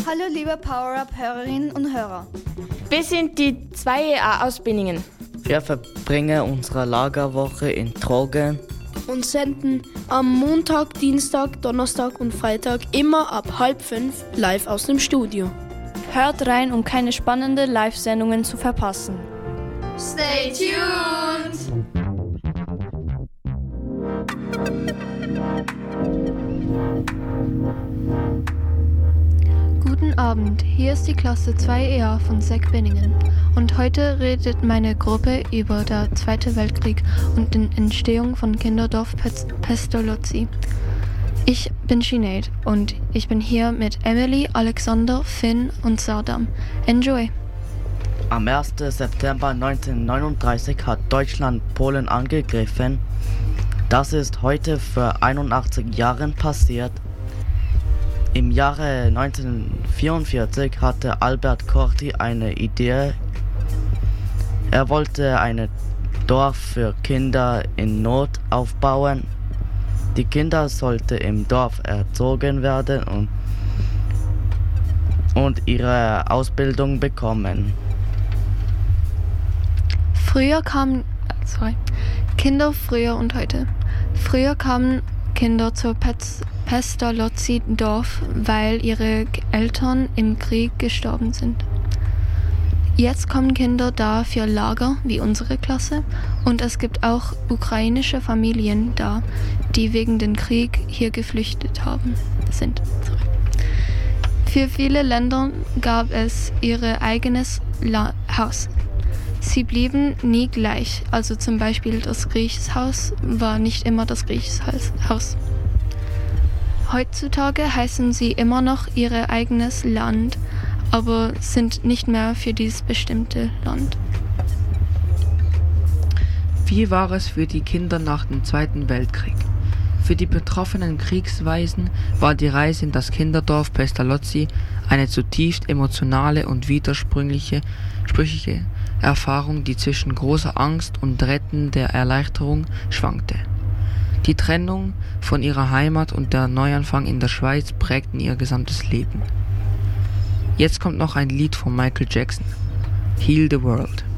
Hallo liebe Power-Up-Hörerinnen und Hörer. Wir sind die 2EA aus Binningen. Wir verbringen unsere Lagerwoche in Trogen und senden am Montag, Dienstag, Donnerstag und Freitag immer ab 4:30 live aus dem Studio. Hört rein, um keine spannenden Live-Sendungen zu verpassen. Stay tuned! Guten Abend, hier ist die Klasse 2EA von SEC Binningen und heute redet meine Gruppe über den Zweiten Weltkrieg und die Entstehung von Kinderdorf Pestalozzi. Ich bin Sinead und ich bin hier mit Emily, Alexander, Finn und Sardam. Enjoy! Am 1. September 1939 hat Deutschland Polen angegriffen. Das ist heute vor 81 Jahren passiert. Im Jahre 1944 hatte Albert Corty eine Idee. Er wollte ein Dorf für Kinder in Not aufbauen. Die Kinder sollten im Dorf erzogen werden und ihre Ausbildung bekommen. Kinder früher und heute. Früher kamen Kinder zur Pestalozzi-Dorf, weil ihre Eltern im Krieg gestorben sind. Jetzt kommen Kinder da für Lager, wie unsere Klasse, und es gibt auch ukrainische Familien da, die wegen dem Krieg hier geflüchtet sind. Für viele Länder gab es ihr eigenes Haus. Sie blieben nie gleich, also zum Beispiel das Grieches-Haus war nicht immer das Grieches-Haus. Heutzutage heißen sie immer noch ihr eigenes Land, aber sind nicht mehr für dieses bestimmte Land. Wie war es für die Kinder nach dem Zweiten Weltkrieg? Für die betroffenen Kriegswaisen war die Reise in das Kinderdorf Pestalozzi eine zutiefst emotionale und widersprüchliche Erfahrung, die zwischen großer Angst und rettender Erleichterung schwankte. Die Trennung von ihrer Heimat und der Neuanfang in der Schweiz prägten ihr gesamtes Leben. Jetzt kommt noch ein Lied von Michael Jackson, Heal the World.